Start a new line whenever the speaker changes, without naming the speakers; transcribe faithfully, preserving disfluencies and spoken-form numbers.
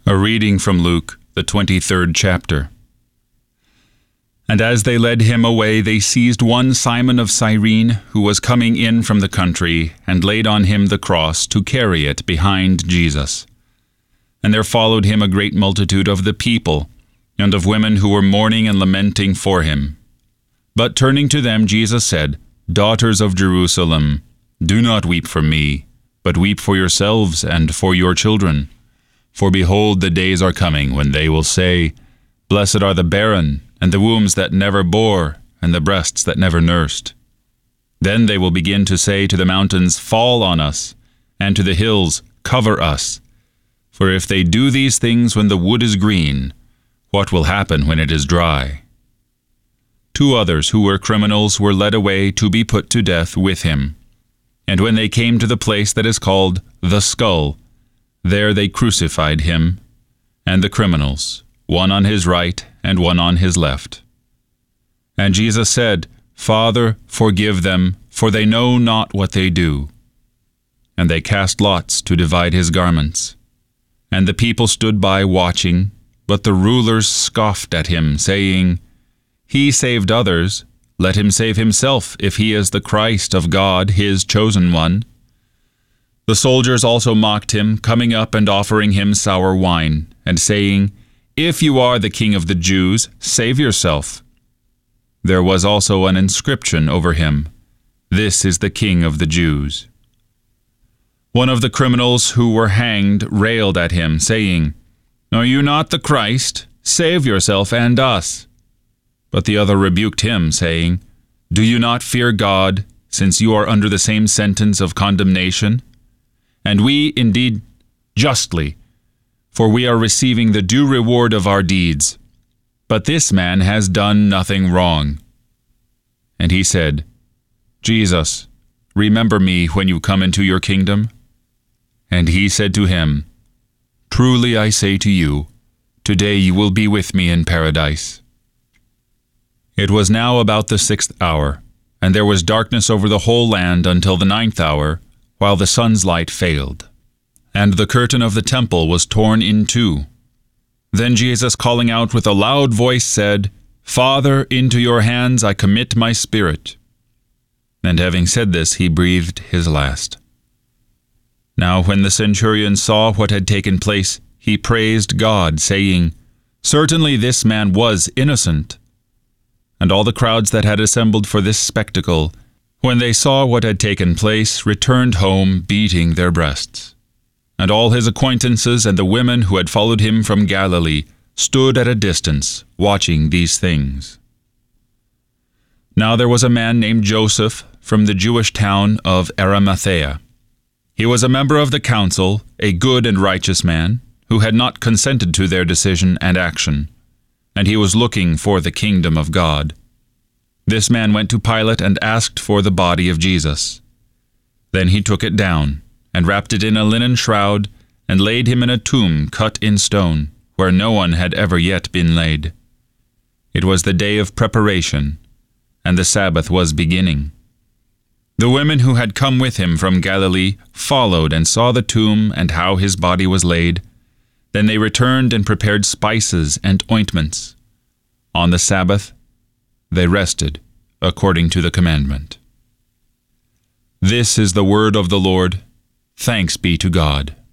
A reading from Luke, the twenty-third chapter. And as they led him away, they seized one Simon of Cyrene, who was coming in from the country, and laid on him the cross to carry it behind Jesus. And there followed him a great multitude of the people, and of women who were mourning and lamenting for him. But turning to them, Jesus said, Daughters of Jerusalem, do not weep for me, but weep for yourselves and for your children. For behold, the days are coming when they will say, Blessed are the barren, and the wombs that never bore, and the breasts that never nursed. Then they will begin to say to the mountains, Fall on us, and to the hills, Cover us. For if they do these things when the wood is green, what will happen when it is dry? Two others who were criminals were led away to be put to death with him. And when they came to the place that is called the Skull, there they crucified him, and the criminals, one on his right and one on his left. And Jesus said, Father, forgive them, for they know not what they do. And they cast lots to divide his garments. And the people stood by watching, but the rulers scoffed at him, saying, He saved others, let him save himself, if he is the Christ of God, his chosen one. The soldiers also mocked him, coming up and offering him sour wine, and saying, If you are the King of the Jews, save yourself. There was also an inscription over him, This is the King of the Jews. One of the criminals who were hanged railed at him, saying, Are you not the Christ? Save yourself and us. But the other rebuked him, saying, Do you not fear God, since you are under the same sentence of condemnation? And we, indeed, justly, for we are receiving the due reward of our deeds. But this man has done nothing wrong. And he said, Jesus, remember me when you come into your kingdom. And he said to him, Truly I say to you, today you will be with me in paradise. It was now about the sixth hour, and there was darkness over the whole land until the ninth hour, while the sun's light failed. And the curtain of the temple was torn in two. Then Jesus, calling out with a loud voice, said, Father, into your hands I commit my spirit. And having said this, he breathed his last. Now when the centurion saw what had taken place, he praised God, saying, Certainly this man was innocent. And all the crowds that had assembled for this spectacle, when they saw what had taken place, returned home, beating their breasts. And all his acquaintances and the women who had followed him from Galilee stood at a distance, watching these things. Now there was a man named Joseph from the Jewish town of Arimathea. He was a member of the council, a good and righteous man, who had not consented to their decision and action, and he was looking for the kingdom of God. This man went to Pilate and asked for the body of Jesus. Then he took it down, and wrapped it in a linen shroud, and laid him in a tomb cut in stone, where no one had ever yet been laid. It was the day of preparation, and the Sabbath was beginning. The women who had come with him from Galilee followed and saw the tomb and how his body was laid. Then they returned and prepared spices and ointments. On the Sabbath, they rested according to the commandment. This is the word of the Lord. Thanks be to God.